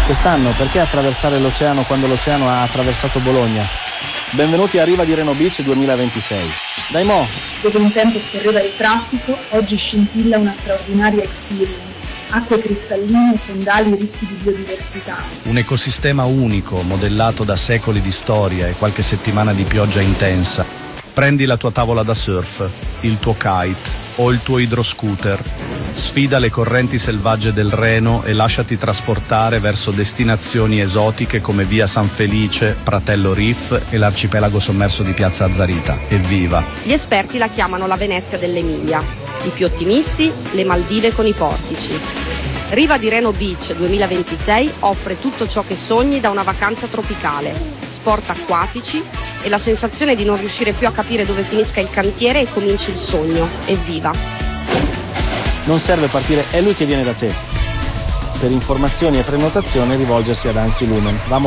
Quest'anno perché attraversare l'oceano quando l'oceano ha attraversato Bologna? Benvenuti a Riva di Reno Beach 2026. Dai mo! Dove un tempo scorreva il traffico, oggi scintilla una straordinaria experience. Acque cristalline e fondali ricchi di biodiversità. Un ecosistema unico, modellato da secoli di storia e qualche settimana di pioggia intensa. Prendi la tua tavola da surf, il tuo kite o il tuo idroscooter. Sfida le correnti selvagge del Reno e lasciati trasportare verso destinazioni esotiche come Via San Felice, Pratello Reef e l'arcipelago sommerso di Piazza Azzarita. Evviva! Gli esperti la chiamano la Venezia dell'Emilia. I più ottimisti, le Maldive con i portici. Riva di Reno Beach 2026 offre tutto ciò che sogni da una vacanza tropicale, sport acquatici e la sensazione di non riuscire più a capire dove finisca il cantiere e cominci il sogno. Evviva! Non serve partire, è lui che viene da te. Per informazioni e prenotazioni rivolgersi ad Ansi Lumen.